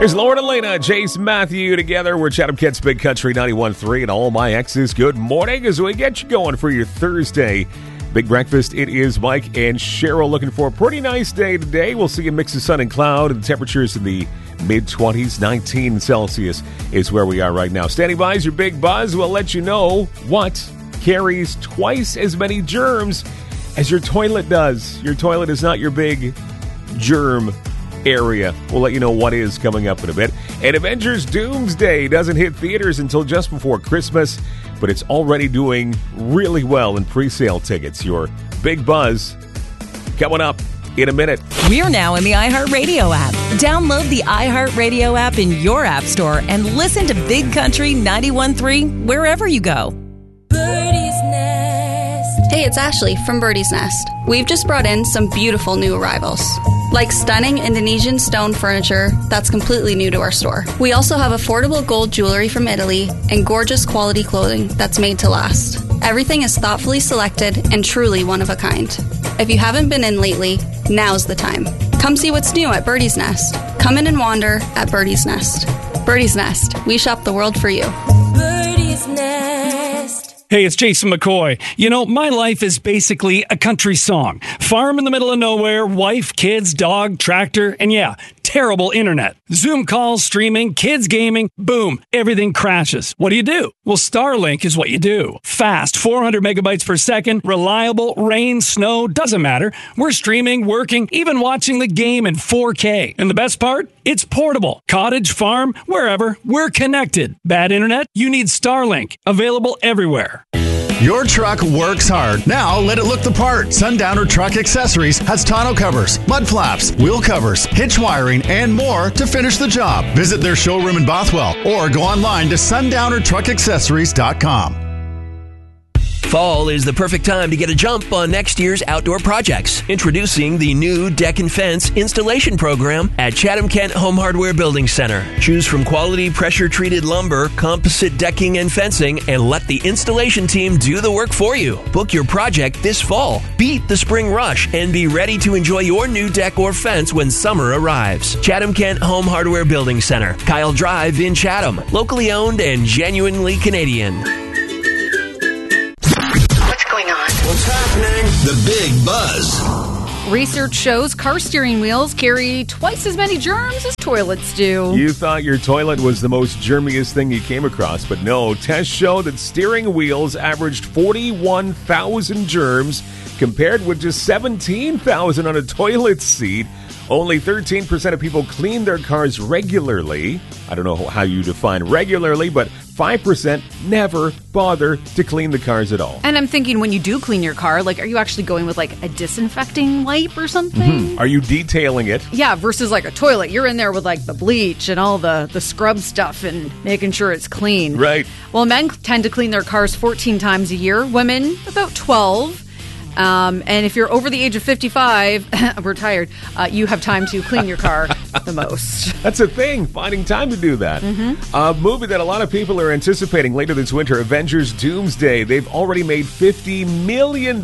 Here's Lauren Elena, Chase Matthew together. We're Chatham Kent's Big Country 91.3 and all my exes. Good morning as we get you going for your Thursday big breakfast. It is Mike and Cheryl looking for a pretty nice day today. We'll see a mix of sun and cloud and temperatures in the mid-20s. 19 Celsius is where we are right now. Standing by is your Big Buzz. We'll let you know what carries twice as many germs as your toilet does. Your toilet is not your big germ area. We'll let you know what is coming up in a bit. And Avengers Doomsday doesn't hit theaters until just before Christmas, but it's already doing really well in pre-sale tickets. Your Big Buzz coming up in a minute. We're now in the iHeartRadio app. Download the iHeartRadio app in your app store and listen to Big Country 91.3 wherever you go. Birdie's Nest. Hey, it's Ashley from Birdie's Nest. We've just brought in some beautiful new arrivals, like stunning Indonesian stone furniture that's completely new to our store. We also have affordable gold jewelry from Italy and gorgeous quality clothing that's made to last. Everything is thoughtfully selected and truly one of a kind. If you haven't been in lately, now's the time. Come see what's new at Birdie's Nest. Come in and wander at Birdie's Nest. Birdie's Nest. We shop the world for you. Birdie's Nest. Hey, it's Jason McCoy. You know, my life is basically a country song. Farm in the middle of nowhere, wife, kids, dog, tractor, and yeah, terrible internet. Zoom calls, streaming, kids gaming, boom, everything crashes. What do? Well, Starlink is what you do. Fast, 400 megabytes per second, reliable, rain, snow, doesn't matter. We're streaming, working, even watching the game in 4K. And the best part? It's portable. Cottage, farm, wherever, we're connected. Bad internet? You need Starlink. Available everywhere. Your truck works hard. Now let it look the part. Sundowner Truck Accessories has tonneau covers, mud flaps, wheel covers, hitch wiring, and more to finish the job. Visit their showroom in Bothwell or go online to sundownertruckaccessories.com. Fall is the perfect time to get a jump on next year's outdoor projects. Introducing the new Deck and Fence installation program at Chatham Kent Home Hardware Building Center. Choose from quality pressure-treated lumber, composite decking and fencing, and let the installation team do the work for you. Book your project this fall. Beat the spring rush and be ready to enjoy your new deck or fence when summer arrives. Chatham Kent Home Hardware Building Center, Kyle Drive in Chatham. Locally owned and genuinely Canadian. What's happening? The Big Buzz. Research shows car steering wheels carry twice as many germs as toilets do. You thought your toilet was the most germiest thing you came across, but no. Tests show that steering wheels averaged 41,000 germs compared with just 17,000 on a toilet seat. Only 13% of people clean their cars regularly. I don't know how you define regularly, but 5% never bother to clean the cars at all. And I'm thinking, when you do clean your car, like, are you actually going with like a disinfecting wipe or something? Mm-hmm. Are you detailing it? Yeah, versus like a toilet. You're in there with like the bleach and all the scrub stuff and making sure it's clean. Right. Well, men tend to clean their cars 14 times a year. Women, about 12. And if you're over the age of 55, retired, you have time to clean your car the most. That's a thing, finding time to do that. Mm-hmm. A movie that a lot of people are anticipating later this winter, Avengers Doomsday. They've already made $50 million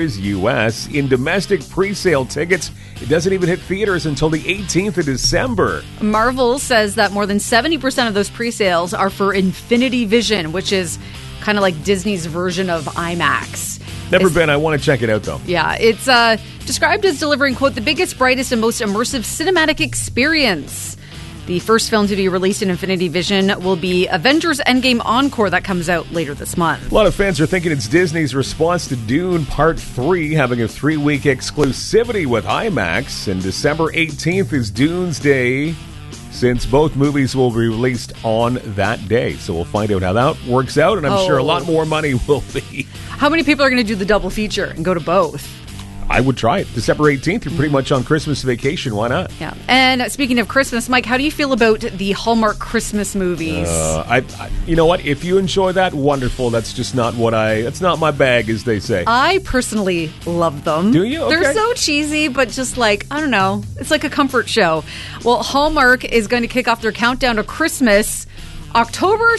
US in domestic pre-sale tickets. It doesn't even hit theaters until the 18th of December. Marvel says that more than 70% of those pre-sales are for Infinity Vision, which is kind of like Disney's version of IMAX. Never been. I want to check it out, though. Yeah, it's described as delivering, quote, the biggest, brightest, and most immersive cinematic experience. The first film to be released in Infinity Vision will be Avengers Endgame Encore that comes out later this month. A lot of fans are thinking it's Disney's response to Dune Part 3, having a 3-week exclusivity with IMAX. And December 18th is Doomsday, since both movies will be released on that day. So we'll find out how that works out, and I'm sure a lot more money will be. How many people are going to do the double feature and go to both? I would try it. December 18th, you're pretty much on Christmas vacation. Why not? Yeah. And speaking of Christmas, Mike, how do you feel about the Hallmark Christmas movies? You know what? If you enjoy that, wonderful. That's just not that's not my bag, as they say. I personally love them. Do you? Okay. They're so cheesy, but just like, I don't know. It's like a comfort show. Well, Hallmark is going to kick off their countdown to Christmas October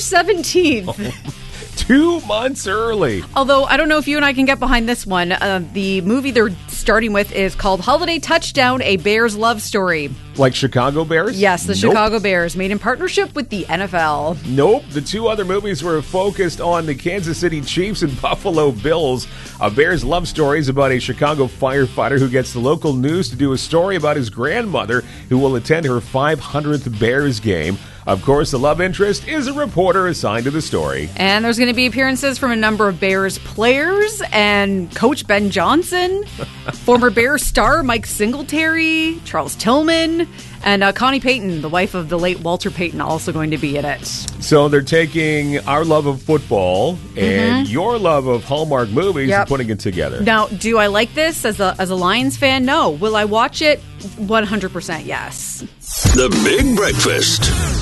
17th. 2 months early. Although, I don't know if you and I can get behind this one. The movie they're starting with is called Holiday Touchdown, A Bears Love Story. Like Chicago Bears? Yes, the Nope. Chicago Bears, made in partnership with the NFL. Nope. The two other movies were focused on the Kansas City Chiefs and Buffalo Bills. A Bears Love Story is about a Chicago firefighter who gets the local news to do a story about his grandmother who will attend her 500th Bears game. Of course, the love interest is a reporter assigned to the story. And there's going to be appearances from a number of Bears players and Coach Ben Johnson, former Bears star Mike Singletary, Charles Tillman, and Connie Payton, the wife of the late Walter Payton, also going to be in it. So they're taking our love of football and your love of Hallmark movies and putting it together. Now, do I like this as a Lions fan? No. Will I watch it? 100% yes. The Big Breakfast.